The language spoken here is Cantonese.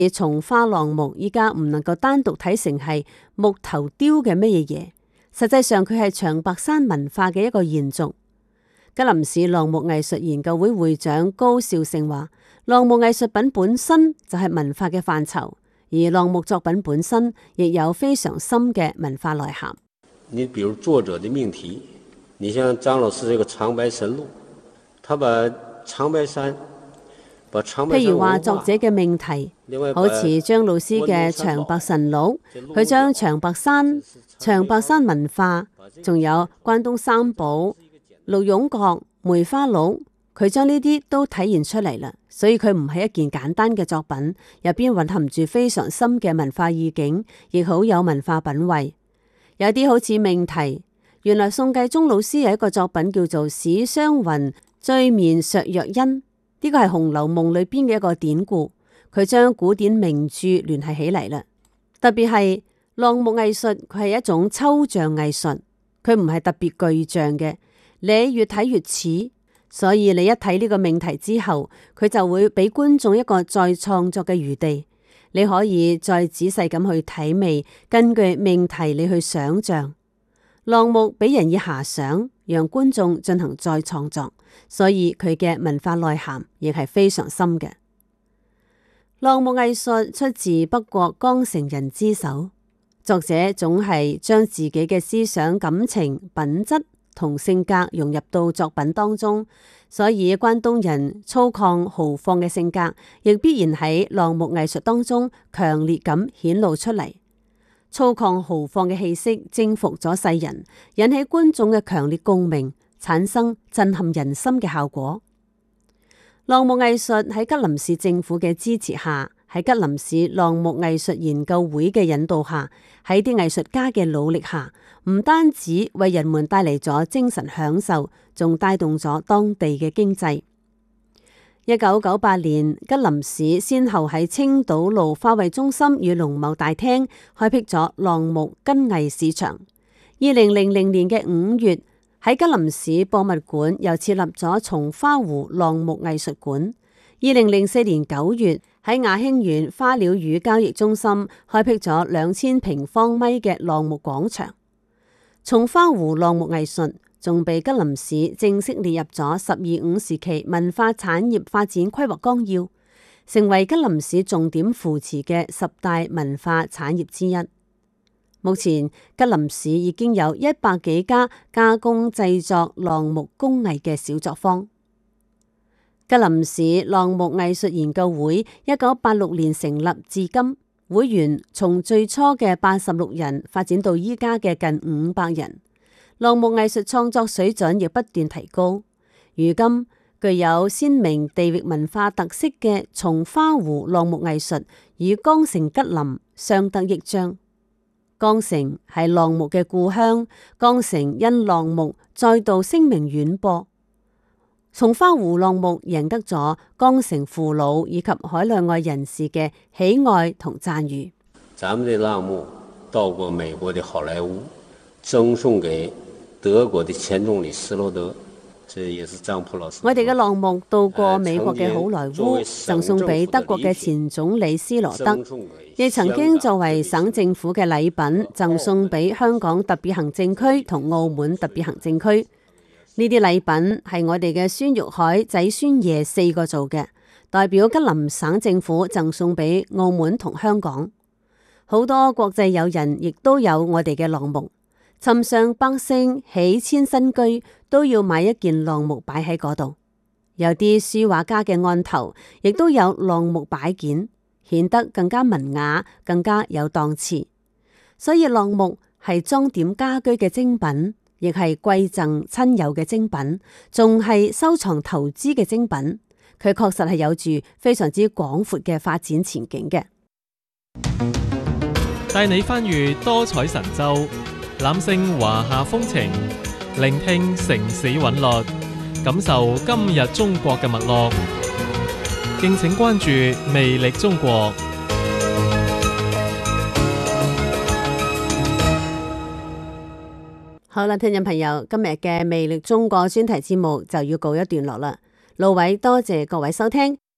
而松花浪木依家唔能夠單獨睇成係木頭雕嘅乜嘢嘢，實際上佢係長白山文化嘅一個延續。吉林市浪木藝術研究會會長高少勝話，浪木藝術品本身就係文化嘅範疇，而浪木作品本身亦有非常深嘅文化內涵。 你比如作者的命題，你像張老師這個長白山路，他把長白山， 譬如話作者嘅命題，好似張老師嘅長白神錄，佢將長白山文化，仲有關東三寶、陸湧閣、梅花鹿，佢將呢啲都體現出嚟啦。所以佢唔係一件簡單嘅作品，入邊蘊含住非常深嘅文化意境，亦好有文化品味。有啲好似命題，原來宋繼宗老師有一個作品叫做《史湘雲醉眠芍藥恩》，呢個係《紅樓夢》裏邊嘅一個典故，佢將古典名著聯繫起嚟啦。特別係浪木藝術，佢係一種抽象藝術，佢唔係特別具象嘅，你越睇越似，所以你一睇呢個命題之後，佢就會俾觀眾一個再創作嘅餘地，你可以再仔細咁去體味，根據命題你去想象。浪木俾人以遐想，讓觀眾進行再創作，所以佢嘅文化內涵亦係非常深嘅。浪木藝術出自北國江城人之手，作者總係將自己嘅思想、感情、品質同性格融入到作品當中，所以關東人粗獷豪放嘅性格，亦必然喺浪木藝術當中強烈咁顯露出嚟。粗獷豪放嘅氣息征服咗世人，引起觀眾嘅強烈共鳴，產生震撼人心嘅效果。浪木藝術喺吉林市政府嘅支持下，喺吉林市浪木藝術研究會嘅引導下，喺啲藝術家嘅努力下，唔單止為人們帶嚟咗精神享受，仲帶動咗當地嘅經濟。1998年，吉林市先後喺青島路花卉中心與農貿大廳開闢咗浪木根藝市場。2000年嘅5月，喺吉林市博物館又設立咗松花湖浪木藝術館。2004年9月，喺雅興縣花鳥魚交易中心開闢咗2000平方米嘅浪木廣場。松花湖浪木藝術仲被吉林市正式列入咗12.5時期文化產業發展規劃綱要，成為吉林市重點扶持嘅10大文化產業之一。目前吉林市已經有100幾家加工製作浪木工藝嘅小作坊。吉林市浪木藝術研究會1986年成立至今，會員從最初嘅86人發展到依家嘅近500人。浪木藝術創作水準亦不斷提高。如今具有鮮明地域文化特色嘅松花湖浪木藝術與江城吉林相得益彰。江城係浪木嘅故鄉，江城因浪木再度聲名遠播。松花湖浪木贏得咗江城父老以及海內外人士嘅喜愛同讚譽。 咱們的浪木到過美國的好萊塢，贈送給德國的前總理施羅德，這也是張普老師。 我哋嘅浪木到過美國嘅好萊塢，贈送俾德國嘅前總理施羅德，亦曾經作為省政府嘅禮品贈送俾香港特別行政區同澳門特別行政區。呢啲禮品係我哋嘅孫玉海仔孫爺4個做嘅，代表吉林省政府贈送俾澳門同香港。好多國際友人亦都有我哋嘅浪木。尋常百姓起遷新居都要買一件浪木擺喺嗰度，有啲書畫家嘅案頭亦都有浪木擺件，顯得更加文雅，更加有檔次。所以浪木係裝點家居嘅精品，亦係饋贈親友嘅精品，仲係收藏投資嘅精品。佢確實係有住非常之廣闊嘅發展前景嘅。 帶你翻閱多彩神州，攬勝華夏風情，聆聽城市韻律，感受今日中國嘅脈絡。敬請關注魅力中國。 好啦，聽眾朋友，今日嘅魅力中國專題節目就要告一段落啦。盧偉多謝各位收聽。